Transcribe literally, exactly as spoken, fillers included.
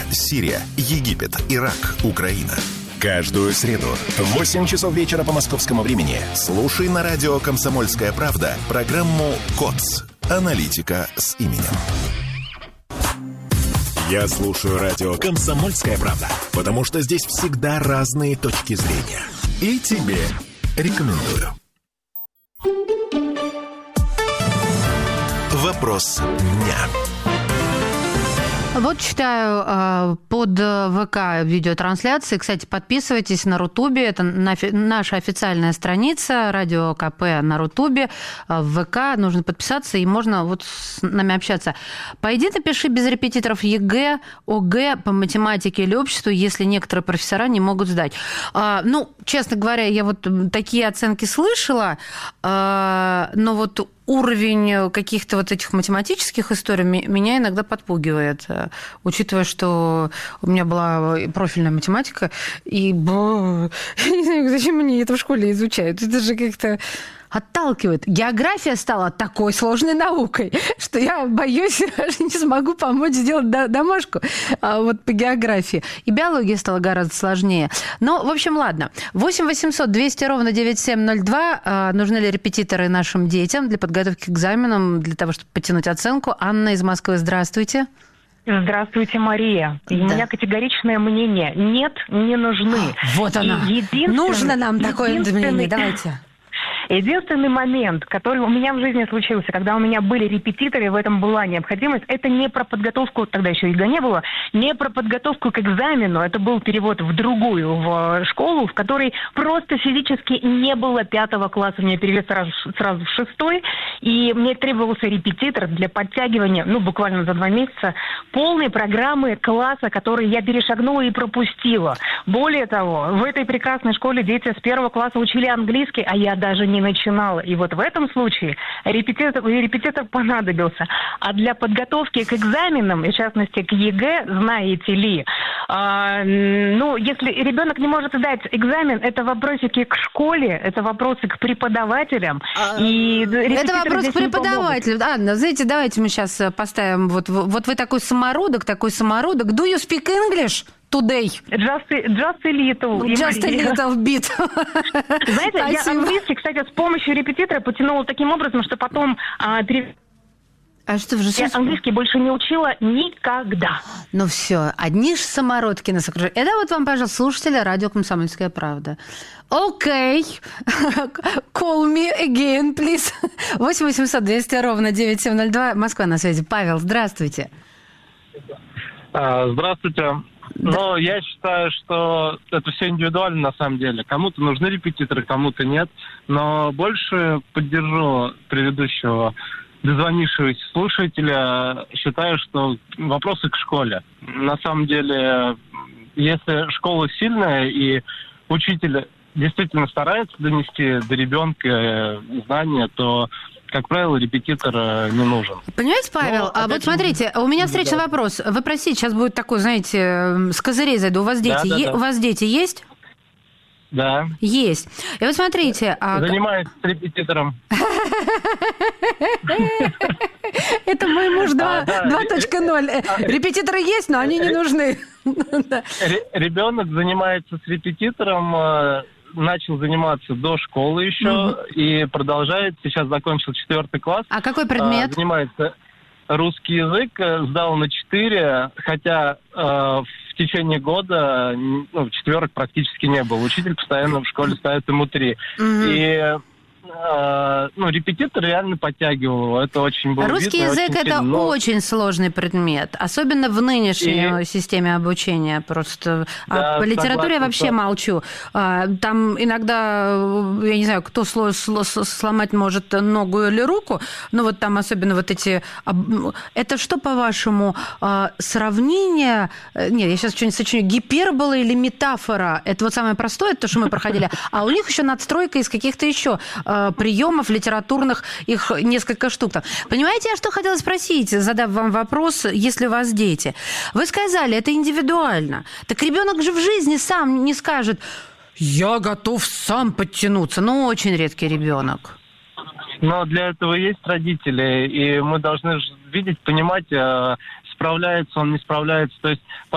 Сирия, Египет, Ирак, Украина. Каждую среду в восемь часов вечера по московскому времени слушай на радио «Комсомольская правда» программу «КОЦ. Аналитика с именем». Я слушаю радио «Комсомольская правда», потому что здесь всегда разные точки зрения. И тебе рекомендую. Вопрос дня. Вот читаю под ВК видеотрансляции. Кстати, подписывайтесь на Рутубе. Это наша официальная страница Радио КП на Рутубе. В ВК нужно подписаться, и можно вот с нами общаться. Пойди напиши без репетиторов ЕГЭ, ОГЭ по математике или обществу, если некоторые профессора не могут сдать. Ну, честно говоря, я вот такие оценки слышала, но вот уровень каких-то вот этих математических историй меня иногда подпугивает, учитывая, что у меня была профильная математика, и бо, я не знаю, зачем мне это в школе изучают. Это же как-то отталкивает. География стала такой сложной наукой, что я боюсь, не смогу помочь сделать домашку вот по географии. И биология стала гораздо сложнее. Но, в общем, ладно. восемь восемьсот двести ровно девяносто семь ноль два. Нужны ли репетиторы нашим детям для подготовки к экзаменам, для того, чтобы подтянуть оценку? Анна из Москвы, здравствуйте. Здравствуйте, Мария. И да. У меня категоричное мнение. Нет, не нужны. Вот она. Нужно нам такое мнение. Давайте. Единственный момент, который у меня в жизни случился, когда у меня были репетиторы, в этом была необходимость, это не про подготовку, тогда еще ЕГЭ не было, не про подготовку к экзамену, это был перевод в другую, в школу, в которой просто физически не было пятого класса, меня перевели сразу, сразу в шестой, и мне требовался репетитор для подтягивания, ну, буквально за два месяца, полной программы класса, который я перешагнула и пропустила. Более того, в этой прекрасной школе дети с первого класса учили английский, а я даже не начинала. И вот в этом случае репетитор, репетитор понадобился. А для подготовки к экзаменам, и в частности к ЕГЭ, знаете ли, а, ну, если ребенок не может сдать экзамен, это вопросики к школе, это вопросы к преподавателям. А, и это вопрос к преподавателю. Анна, знаете, давайте мы сейчас поставим, вот, вот вы такой самородок, такой самородок. Do you speak English? Today. Just, just a little. Just a little bit. Знаете, я английский, кстати, с помощью репетитора потянула таким образом, что потом... А, три... а что же? Я английский больше не учила никогда. Ну все, одни ж самородки нас окружают. Это вот вам, пожалуйста, слушатели радио «Комсомольская правда». Окей. Okay. Call me again, please. восемь восемьсот двести ровно девяносто семь ноль два. Москва на связи. Павел, здравствуйте. Здравствуйте. Но я считаю, что это все индивидуально на самом деле. Кому-то нужны репетиторы, кому-то нет. Но больше поддержу предыдущего дозвонившегося слушателя. Считаю, что вопросы к школе. На самом деле, если школа сильная и учитель действительно старается донести до ребенка знания, то, как правило, репетитор не нужен. Понимаете, Павел, Но, а вот смотрите, у меня встречный да. вопрос. Вы простите, сейчас будет такой, знаете, с козырей зайду. У вас дети, да, да, е- да. У вас дети есть? Да. Есть. И вот смотрите... Занимаюсь репетитором. Это мой муж два точка ноль. Репетиторы есть, но они не нужны. Ребенок занимается с репетитором... Начал заниматься до школы еще угу. и продолжает. Сейчас закончил четвертый класс. А какой предмет? Занимается русский язык, сдал на четыре, хотя э, в течение года ну, четверок практически не было. Учитель постоянно в школе ставит ему три. Угу. И э, ну, репетитор реально подтягивал. Это очень было Русский видно, язык – это но... очень сложный предмет, особенно в нынешней и... системе обучения. Просто да, а по литературе я вообще да. молчу. Там иногда, я не знаю, кто сломать может ногу или руку, но вот там особенно вот эти... Это что, по-вашему, сравнение... Нет, я сейчас что-нибудь сочиню. Гипербола или метафора? Это вот самое простое, то, что мы проходили. А у них еще надстройка из каких-то еще приемов литературных, их несколько штук там. Понимаете, я что хотела спросить, задав вам вопрос, если у вас дети. Вы сказали, это индивидуально. Так ребенок же в жизни сам не скажет, я готов сам подтянуться. Ну, очень редкий ребенок. Но для этого есть родители, и мы должны видеть, понимать, справляется он, не справляется. То есть